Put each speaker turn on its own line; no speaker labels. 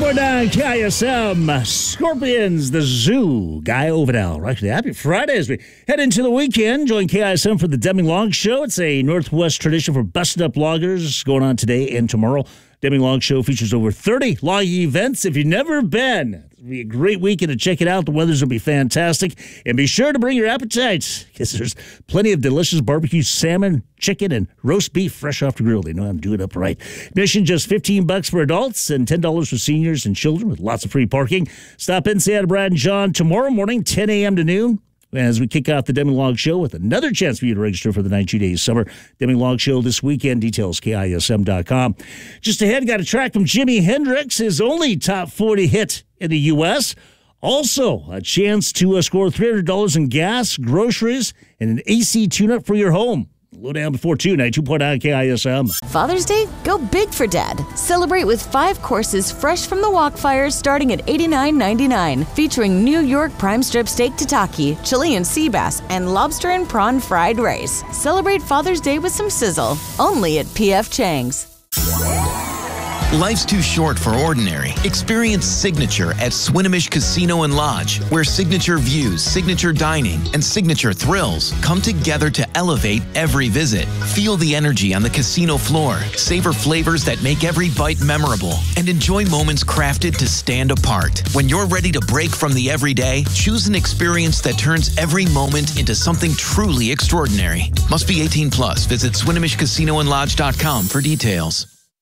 92.9 KISM, Scorpions, The Zoo, Guy Ovidal. Actually, happy Friday as we head into the weekend. Join KISM for the Deming Long Show. It's a Northwest tradition for busted up loggers going on today and tomorrow. Deming Long Show features over 30 logging events. If you've never been, it'll be a great weekend to check it out. The weather's going to be fantastic. And be sure to bring your appetites because there's plenty of delicious barbecue salmon, chicken, and roast beef fresh off the grill. They know how to do it up right. Admission just $15 for adults and $10 for seniors and children with lots of free parking. Stop in, say hi to Brad and John tomorrow morning, 10 a.m. to noon. As we kick off the Deming Long Show with another chance for you to register for the 92 Days Summer Deming Long Show this weekend. Details, KISM.com. Just ahead, got a track from Jimi Hendrix, his only top 40 hit in the U.S. Also, a chance to score $300 in gas, groceries, and an AC tune-up for your home. Low down before 2, 92.9 KISM.
Father's Day? Go big for Dad. Celebrate with 5 courses fresh from the wok fire starting at $89.99. Featuring New York prime strip steak tataki, Chilean sea bass, and lobster and prawn fried rice. Celebrate Father's Day with some sizzle. Only at P.F. Chang's.
Life's too short for ordinary. Experience Signature at Swinomish Casino and Lodge, where signature views, signature dining, and signature thrills come together to elevate every visit. Feel the energy on the casino floor, savor flavors that make every bite memorable, and enjoy moments crafted to stand apart. When you're ready to break from the everyday, choose an experience that turns every moment into something truly extraordinary. Must be 18 plus. Visit SwinomishCasinoandLodge.com for details.